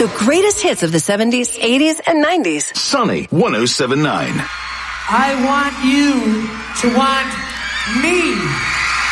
The greatest hits of the 70s, 80s, and 90s. Sunny 107.9. I want you to want me.